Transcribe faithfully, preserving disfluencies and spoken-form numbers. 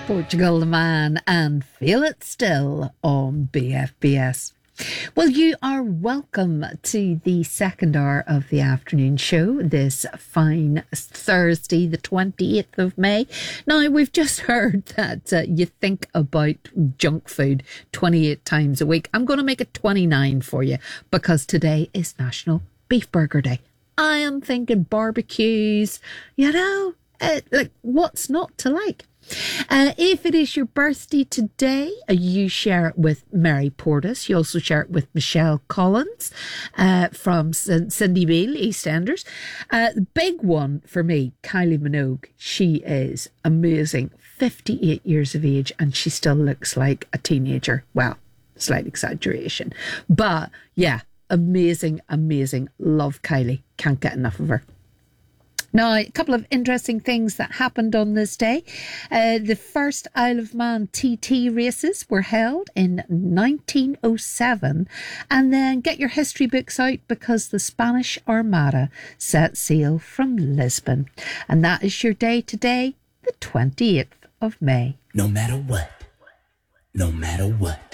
Portugal the Man and Feel It Still on B F B S. Well, you are welcome to the second hour of the afternoon show this fine Thursday, the twenty-eighth of May. Now, we've just heard that uh, you think about junk food twenty-eight times a week. I'm going to make it twenty-nine for you because today is National Beef Burger Day. I am thinking barbecues, you know, uh, like what's not to like? Uh, if it is your birthday today, uh, you share it with Mary Portis. You also share it with Michelle Collins uh, from C- Cindy Beale, EastEnders. Uh, the big one for me, Kylie Minogue. She is amazing, fifty-eight years of age, and she still looks like a teenager. Well, slight exaggeration. But yeah, amazing, amazing. Love Kylie. Can't get enough of her. Now, a couple of interesting things that happened on this day. Uh, the first Isle of Man T T races were held in nineteen oh seven. And then get your history books out because the Spanish Armada set sail from Lisbon. And that is your day today, the twenty-eighth of May. No matter what, no matter what.